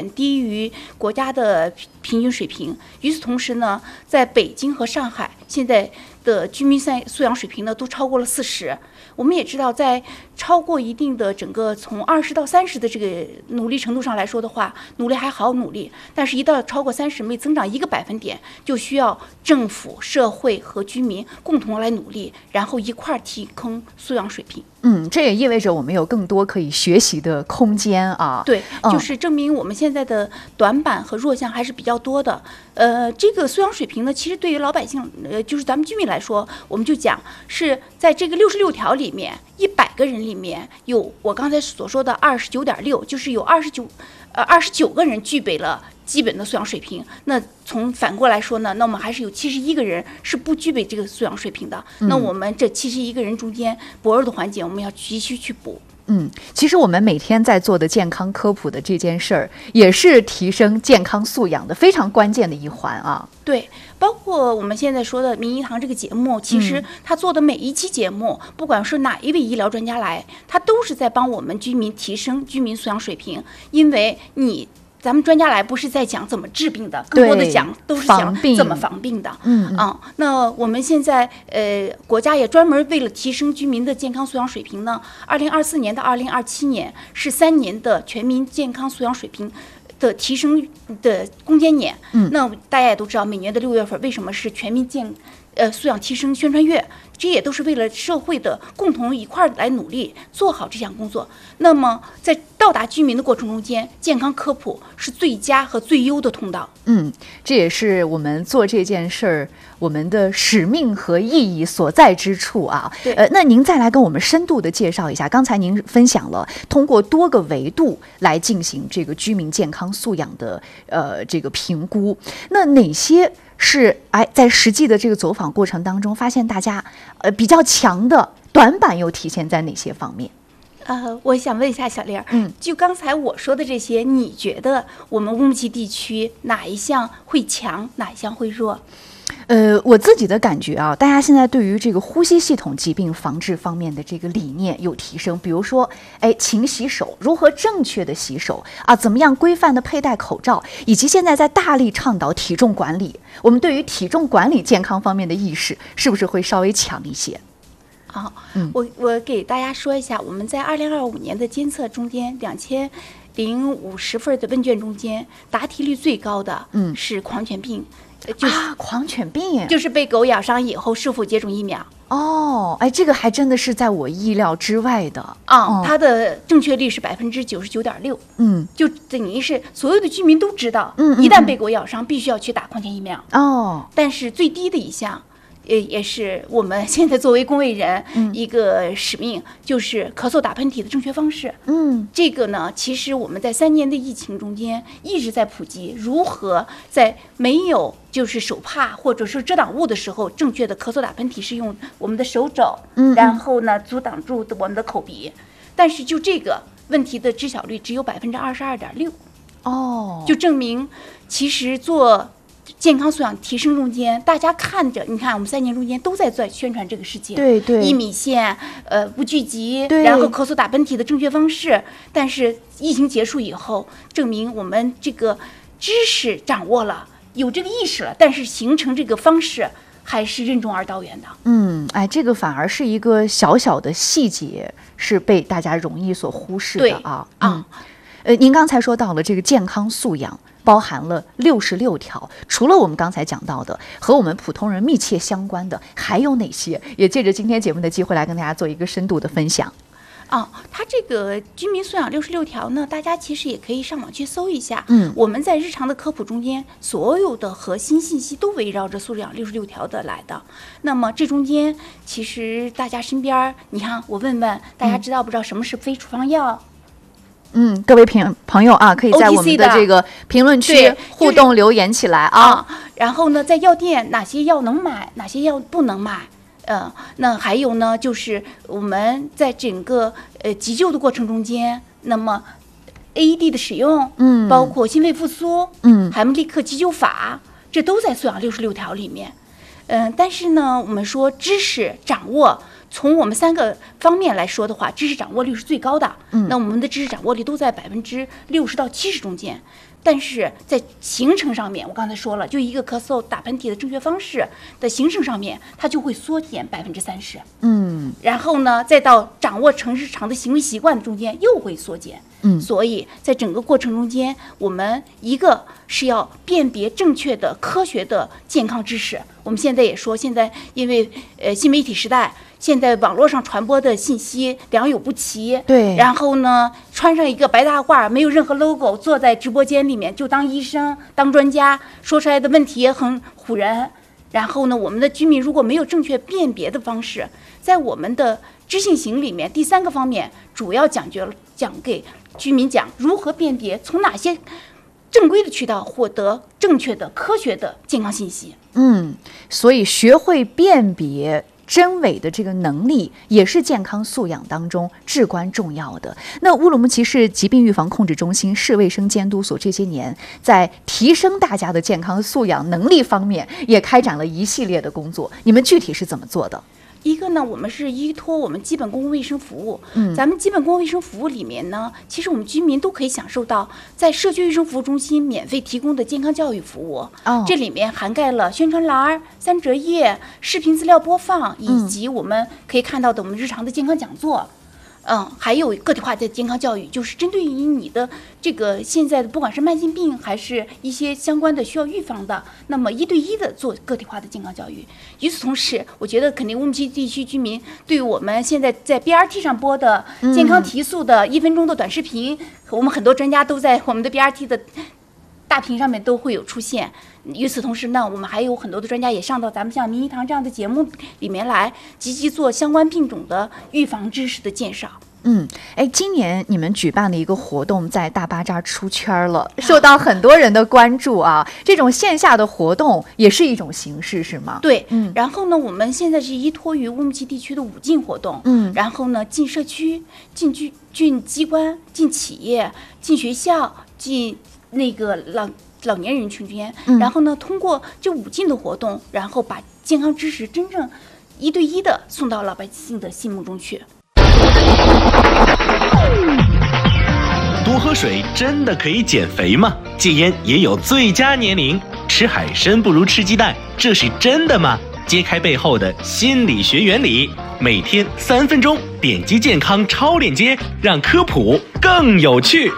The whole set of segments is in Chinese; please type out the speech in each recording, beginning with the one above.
远低于国家的平均水平。与此同时呢，在北京和上海现在的居民素养水平呢都超过了40。我们也知道，在超过一定的整个从20到30的这个努力程度上来说的话，努力还好努力，但是一到超过30，每增长1个百分点，就需要政府、社会和居民共同来努力，然后一块儿提升素养水平。 这也意味着我们有更多可以学习的空间啊。 对，就是证明我们现在的短板和弱项还是比较多的。这个素养水平呢，其实对于老百姓，就是咱们居民来说，我们就讲是在这个66条里面，100个人里面有我刚才所说的29.6，就是有29个人具备了基本的素养水平。那从反过来说呢，那我们还是有71个人是不具备这个素养水平的。那我们这71个人中间薄弱的环节，我们要急需去补。 其实我们每天在做的健康科普的这件事儿，也是提升健康素养的非常关键的一环啊。 对，包括我们现在说的名医堂这个节目，其实他做的每一期节目，不管是哪一位医疗专家来，他都是在帮我们居民提升居民素养水平，因为咱们专家来不是在讲怎么治病的，更多的讲都是讲怎么防病的。那我们现在国家也专门为了提升居民的健康素养水平呢，2024年到2027年是3年的全民健康素养水平的提升的攻坚年。那大家也都知道，每年的6月份为什么是全民素养提升宣传月？这也都是为了社会的共同一块来努力做好这项工作。那么在到达居民的过程中间，健康科普是最佳和最优的通道。 这也是我们做这件事儿我们的使命和意义所在之处啊。那您再来跟我们深度的介绍一下，刚才您分享了通过多个维度来进行这个居民健康素养的这个评估，那哪些是在实际的这个走访过程当中发现大家比较强的短板又体现在哪些方面？ 我想问一下小丽儿，就刚才我说的这些，你觉得我们乌鲁木齐地区哪一项会强，哪一项会弱？ 我自己的感觉啊，大家现在对于这个呼吸系统疾病防治方面的这个理念有提升，比如说，勤洗手，如何正确的洗手啊，怎么样规范的佩戴口罩，以及现在在大力倡导体重管理，我们对于体重管理健康方面的意识是不是会稍微强一些？ 我给大家说一下，我们在2025年的监测中间，2050份的问卷中间，答题率最高的是狂犬病。 狂犬病就是被狗咬伤以后是否接种疫苗。 这个还真的是在我意料之外的它的正确率是99.6%。就等于是所有的居民都知道，一旦被狗咬伤，必须要去打狂犬疫苗。但是最低的一项。也是我们现在作为公卫人一个使命，就是咳嗽打喷嚏的正确方式。这个呢，其实我们在3年的疫情中间一直在普及如何在没有就是手帕或者是遮挡物的时候，正确的咳嗽打喷嚏是用我们的手肘，然后呢阻挡住我们的口鼻。但是就这个问题的知晓率只有22.6%。就证明其实做健康素养提升中间，大家看着，你看我们3年中间都在宣传这个事情。 对 1米线，不聚集，然后咳嗽打喷嚏的正确方式。但是疫情结束以后，证明我们这个知识掌握了，有这个意识了，但是形成这个方式还是任重而道远的。 这个反而是一个小小的细节，是被大家容易所忽视的啊。您刚才说到了这个健康素养包含了66条，除了我们刚才讲到的和我们普通人密切相关的，还有哪些？也借着今天节目的机会来跟大家做一个深度的分享。 它这个居民素养66条呢，大家其实也可以上网去搜一下。我们在日常的科普中间，所有的核心信息都围绕着素养66条的来的。那么这中间，其实大家身边，你看我问问大家知道不知道什么是非处方药？ 各位朋友啊，可以在我们的这个评论区互动留言起来然后呢，在药店哪些药能买，哪些药不能买？那还有呢，就是我们在整个急救的过程中间，那么 AED 的使用，包括心肺复苏，海默利克急救法，这都在素养66条里面。但是呢，我们说知识掌握。从我们3个方面来说的话，知识掌握率是最高的。那我们的知识掌握率都在60%到70%中间。 但是在形成上面，我刚才说了，就一个咳嗽、打喷嚏的正确方式的形成上面，它就会缩减30%。然后呢，再到掌握日常的行为习惯中间又会缩减。所以在整个过程中间，我们一个是要辨别正确的、科学的健康知识。我们现在也说，现在因为新媒体时代。现在网络上传播的信息良莠不齐， 对。 然后呢，穿上一个白大褂，没有任何 logo， 坐在直播间里面就当医生、当专家，说出来的问题也很唬人。然后呢，我们的居民如果没有正确辨别的方式，在我们的知性型里面，第3个方面主要讲给居民讲如何辨别，从哪些正规的渠道获得正确的、科学的健康信息。 所以学会辨别真伪的这个能力也是健康素养当中至关重要的。那乌鲁木齐市疾病预防控制中心市卫生监督所这些年在提升大家的健康素养能力方面也开展了一系列的工作，你们具体是怎么做的？ 一个呢，我们是依托我们基本公共卫生服务。咱们基本公共卫生服务里面呢，其实我们居民都可以享受到在社区卫生服务中心免费提供的健康教育服务。这里面涵盖了宣传栏、3折页、视频资料播放，以及我们可以看到的我们日常的健康讲座。还有个体化的健康教育，就是针对于你的这个现在的不管是慢性病还是一些相关的需要预防的，那么1对1的做个体化的健康教育。与此同时，我觉得肯定乌鲁木齐地区居民对于我们现在在 BRT 上播的健康提速的1分钟的短视频，我们很多专家都在我们的 BRT 的大屏上面都会有出现。与此同时呢，我们还有很多的专家也上到咱们像名医堂这样的节目里面来，积极做相关病种的预防知识的介绍。 今年你们举办的一个活动在大巴扎出圈了，受到很多人的关注啊。这种线下的活动也是一种形式，是吗？ 对，然后呢，我们现在是依托于乌鲁木齐地区的5进活动，然后呢，进社区、进机关、进企业、进学校、进那个老年人群间，然后呢，通过这5进的活动，然后把健康知识真正1对1的送到老百姓的心目中去。 多喝水真的可以减肥吗？戒烟也有最佳年龄，吃海参不如吃鸡蛋，这是真的吗？揭开背后的心理学原理，每天3分钟，点击健康超链接，让科普更有趣。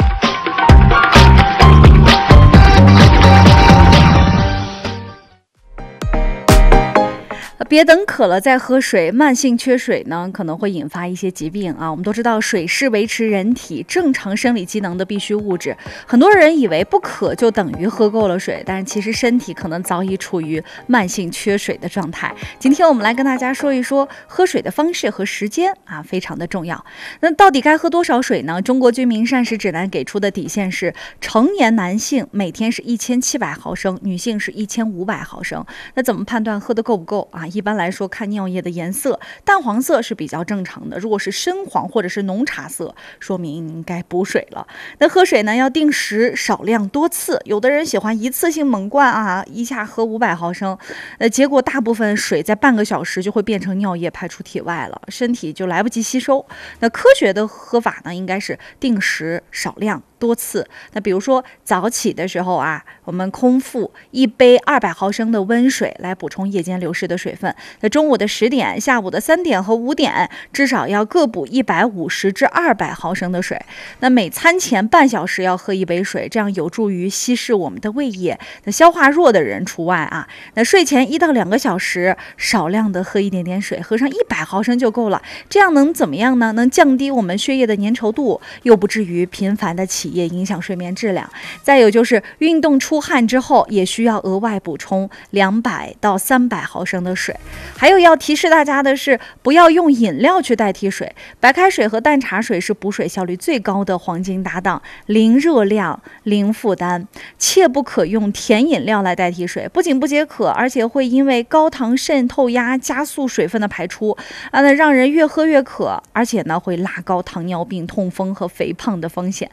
别等渴了再喝水，慢性缺水呢可能会引发一些疾病啊。我们都知道水是维持人体正常生理机能的必需物质，很多人以为不渴就等于喝够了水，但是其实身体可能早已处于慢性缺水的状态。今天我们来跟大家说一说喝水的方式和时间啊，非常的重要。那到底该喝多少水呢？中国居民膳食指南给出的底线是，成年男性每天是1700毫升，女性是1500毫升。那怎么判断喝得够不够啊？一般来说，看尿液的颜色，淡黄色是比较正常的，如果是深黄或者是浓茶色，说明你应该补水了。那喝水呢，要定时少量多次，有的人喜欢一次性猛灌啊，一下喝500毫升，结果大部分水在半个小时就会变成尿液排出体外了，身体就来不及吸收。那科学的喝法呢，应该是定时少量多次。那比如说早起的时候啊，我们空腹1杯200毫升的温水来补充夜间流失的水分。那中午的10点、下午的3点和5点，至少要各补150至200毫升的水。那每餐前半小时要喝1杯水，这样有助于稀释我们的胃液。那消化弱的人除外啊。那睡前1到2个小时，少量的喝一点点水，喝上100毫升就够了。这样能怎么样呢？能降低我们血液的粘稠度，又不至于频繁的起夜影响睡眠质量。再有就是运动出汗之后，也需要额外补充200到300毫升的水。还有要提示大家的是，不要用饮料去代替水。白开水和淡茶水是补水效率最高的黄金搭档，零热量、零负担，切不可用甜饮料来代替水，不仅不解渴，而且会因为高糖渗透压加速水分的排出那让人越喝越渴，而且呢会拉高糖尿病、痛风和肥胖的风险。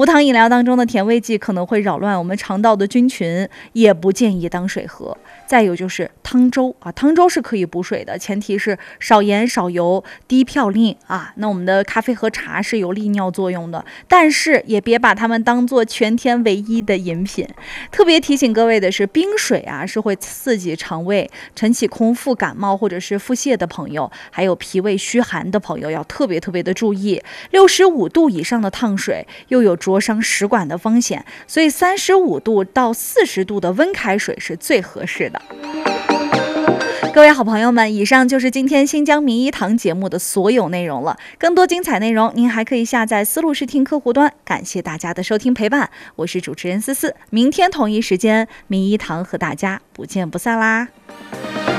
无糖饮料当中的甜味剂可能会扰乱我们肠道的菌群，也不建议当水喝。再有就是汤粥啊，汤粥是可以补水的，前提是少盐少油低嘌呤啊。那我们的咖啡和茶是有利尿作用的，但是也别把它们当做全天唯一的饮品。特别提醒各位的是，冰水啊是会刺激肠胃，晨起空腹感冒或者是腹泻的朋友，还有脾胃虚寒的朋友要特别的注意。65度以上的烫水又有灼伤食管的风险，所以35度到40度的温开水是最合适的。各位好朋友们，以上就是今天新疆名医堂节目的所有内容了。更多精彩内容您还可以下载思路视听客户端。感谢大家的收听陪伴，我是主持人思思，明天同一时间名医堂和大家不见不散啦。